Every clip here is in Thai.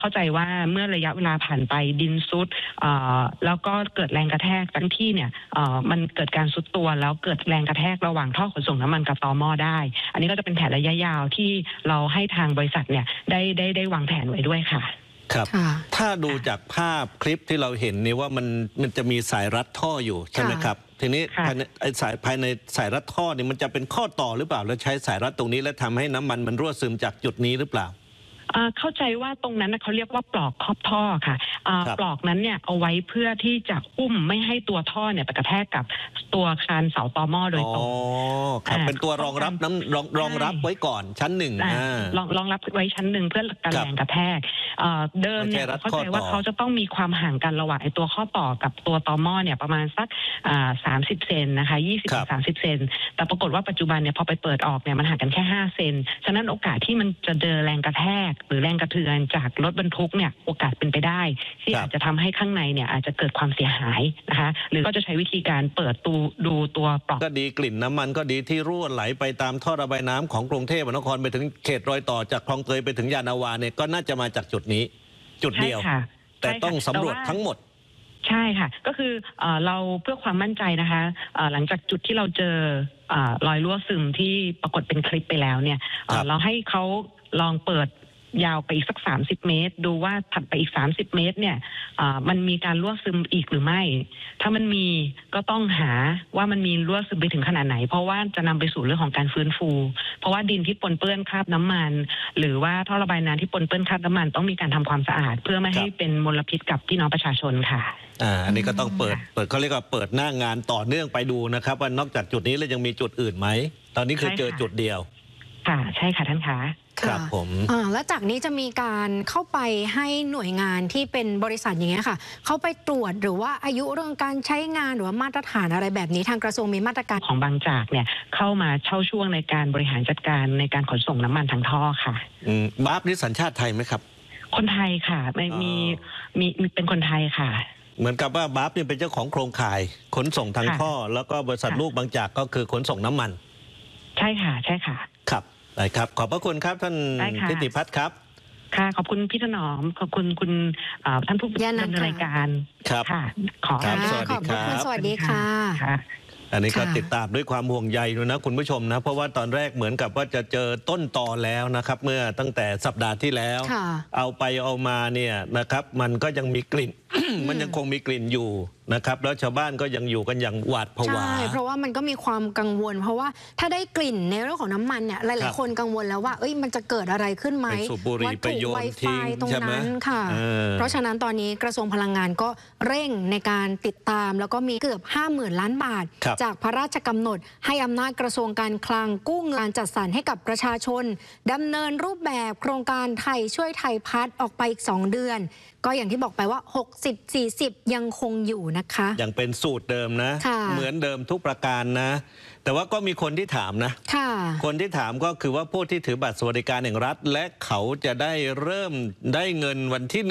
เข้าใจว่าเมื่อระยะเวลาผ่านไปดินซุดแล้วก็เกิดแรงกระแทกทั้งที่เนี่ยมันเกิดการซุดตัวแล้วเกิดแรงกระแทกระหว่างท่อขนส่งน้ำมันกับตม.ได้อันนี้ก็จะเป็นแผนระยะยาวที่เราให้ทางบริษัทเนี่ยได้วางแผนไว้ด้วยค่ะครับถ้าดูจากภาพคลิปที่เราเห็นนี่ว่ามันจะมีสายรัดท่ออยู่ใช่ไหมครับทีนี้ภายในสายรัดท่อนี่มันจะเป็นข้อต่อหรือเปล่าแล้วใช้สายรัดตรงนี้แล้วทำให้น้ำมันรั่วซึมจากจุดนี้หรือเปล่าเข้าใจว่าตรงนั้นเขาเรียกว่าปลอกครอบท่อค่ะปลอกนั้นเนี่ยเอาไว้เพื่อที่จะไม่ให้ตัวท่อเนี่ยไปกระแทกกับตัวคานเสาตม.โดยตรงครับเป็นตัวรองรับรองรับไว้ก่อนชั้นหนึ่งรองรับไว้ชั้นหนึ่งเพื่อกันแรงกระแทกเดิมเนี่ยเข้าใจว่าเขาจะต้องมีความห่างกันระหว่างตัวข้อต่อกับตัวตม.เนี่ยประมาณสัก30 เซนนะคะ20-30 เซนแต่ปรากฏว่าปัจจุบันเนี่ยพอไปเปิดออกเนี่ยมันห่างกันแค่5 เซนฉะนั้นโอกาสที่มันจะเจอแรงกระแทกหรือแรงกระเทือนจากรถบรรทุกเนี่ยโอกาสเป็นไปได้ที่อาจจะทำให้ข้างในเนี่ยอาจจะเกิดความเสียหายนะคะหรือก็จะใช้วิธีการเปิดดูตัวปลอกก็ดีกลิ่นน้ำมันก็ดีที่รั่วไหลไปตามท่อระบายน้ำของกรุงเทพมหานครไปถึงเขตรอยต่อจากคลองเตยไปถึงยานนาวาเนี่ยก็น่าจะมาจากจุดนี้จุดเดียวแต่ต้องสำรวจทั้งหมดใช่ค่ะก็คือเราเพื่อความมั่นใจนะคะหลังจากจุดที่เราเจอรอยรั่วซึมที่ปรากฏเป็นคลิปไปแล้วเนี่ยเราให้เขาลองเปิดยาวไปอีกสัก30 เมตรดูว่าถัดไปอีก30 เมตรเนี่ยมันมีการรั่วซึมอีกหรือไม่ถ้ามันมีก็ต้องหาว่ามันมีรั่วซึมไปถึงขนาดไหนเพราะว่าจะนำไปสู่เรื่องของการฟื้นฟูเพราะว่าดินที่ปนเปื้อนคราบน้ำมันหรือว่าท่อระบายน้ำที่ปนเปื้อนคราบน้ำมันต้องมีการทำความสะอาดเพื่อไม่ให้เป็นมลพิษกับพี่น้องประชาชนค่ะอันนี้ก็ต้องเปิดเขาเรียกว่าเปิดหน้างานต่อเนื่องไปดูนะครับว่านอกจากจุดนี้แล้วยังมีจุดอื่นไหมตอนนี้คือเจอจุดเดียวค่ะใช่ค่ะท่านคะครับผมแล้วจากนี้จะมีการเข้าไปให้หน่วยงานที่เป็นบริษัทอย่างเงี้ยค่ะเข้าไปตรวจหรือว่าอายุเรื่องการใช้งานหรือว่ามาตรฐานอะไรแบบนี้ทางกระทรวงมีมาตรการของบางจากเนี่ยเข้ามาเช่าช่วงในการบริหารจัดการในการขนส่งน้ำมันทางท่อค่ะบัฟนี่สัญชาติไทยไหมครับคนไทยค่ะไม่มีเป็นคนไทยค่ะเหมือนกับว่าบัฟนี่เป็นเจ้าของโครงข่ายขนส่งทางท่อแล้วก็บริษัทลูกบางจากก็คือขนส่งน้ำมันใช่ค่ะใช่ค่ะครับได้ครับขอบพระคุณครับท่านทิติพัฒน์ครับค่ะขอบคุณพี่ถนอมขอบคุณคุณท่านผู้ดำเนินรายการครับค่ะขอสวัสดีครับสวัสดีค่ะอันนี้ก็ติดตามด้วยความห่วงใยด้วยนะคุณผู้ชมนะเพราะว่าตอนแรกเหมือนกับว่าจะเจอต้นตอแล้วนะครับเมื่อตั้งแต่สัปดาห์ที่แล้วเอาไปเอามาเนี่ยนะครับมันก็ยังมีกลิ่น มันยังคงมีกลิ่นอยู่นะครับแล้วชาวบ้านก็ยังอยู่กันอย่างหวาดผวาใช่เพราะว่ามันก็มีความกังวลเพราะว่าถ้าได้กลิ่นในเรื่องของน้ำมันเนี่ยหลายๆคนกังวลแล้วว่ามันจะเกิดอะไรขึ้นไหมวัตถุไวไฟตรงนั้นค่ะเพราะฉะนั้นตอนนี้กระทรวงพลังงานก็เร่งในการติดตามแล้วก็มีเกือบ 50,000 ล้านบาทจากพระราชกำหนดให้อำนาจกระทรวงการคลังกู้เงินการจัดสรรให้กับประชาชนดำเนินรูปแบบโครงการไทยช่วยไทยพัฒน์ออกไปอีก2 เดือนก็อย่างที่บอกไปว่า60-40ยังคงอยู่นะคะยังเป็นสูตรเดิมนะเหมือนเดิมทุกประการนะแต่ว่าก็มีคนที่ถามนะคนที่ถามก็คือว่าผู้ที่ถือบัตรสวัสดิการแห่งรัฐและเขาจะได้เริ่มได้เงินวันที่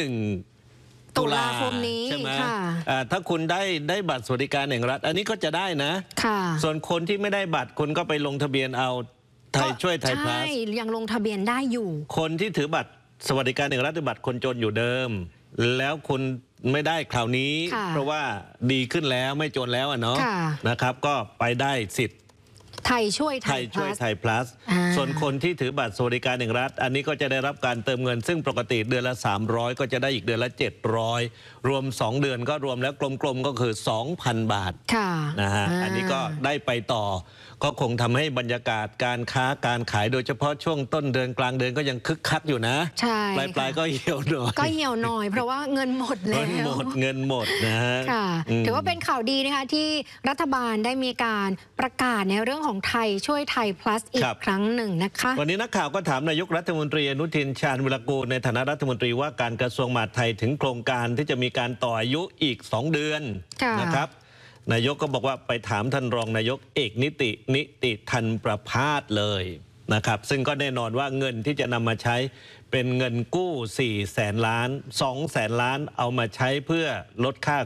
1 ตุลาคมนี้ใช่ไหมถ้าคุณได้บัตรสวัสดิการแห่งรัฐอันนี้ก็จะได้นะส่วนคนที่ไม่ได้บัตรคุณก็ไปลงทะเบียนเอาไทยช่วยไทยพลัสยังลงทะเบียนได้อยู่คนที่ถือบัตรสวัสดิการแห่งรัฐหรือบัตรคนจนอยู่เดิมแล้วคุณไม่ได้คราวนี้เพราะว่าดีขึ้นแล้วไม่จนแล้วเนาะนะครับก็ไปได้สิทธิ์ไทยช่วยไทยพลัสส่วนคนที่ถือบัตรสวัสดิการแห่งรัฐอันนี้ก็จะได้รับการเติมเงินซึ่งปกติเดือนละ300ก็จะได้อีกเดือนละ700รวม2 เดือนก็รวมแล้วกลมๆก็คือ 2,000 บาทนะฮะอันนี้ก็ได้ไปต่อก็คงทำให้บรรยากาศการค้าการขายโดยเฉพาะช่วงต้นเดือนกลางเดือนก็ยังคึกคักอยู่นะปลายก็เหี่ยวหน่อยเพราะว่าเงินหมดแล้วเงินหมดนะฮะถือว่าเป็นข่าวดีนะคะที่รัฐบาลได้มีการประกาศในเรื่องของไทยช่วยไทย plus อีกครั้งหนึ่งนะคะวันนี้นักข่าวก็ถามนายกรัฐมนตรีอนุทินชาญวิรากูลในฐานะรัฐมนตรีว่าการกระทรวงมหาดไทยถึงโครงการที่จะมีการต่ออายุอีก2 เดือนนะครับนายกก็บอกว่าไปถามท่านรองนายกเอกนิติธันประภาสเลยนะครับซึ่งก็แน่นอนว่าเงินที่จะนำมาใช้เป็นเงินกู้400,000 ล้าน200,000 ล้านเอามาใช้เพื่อลดค่า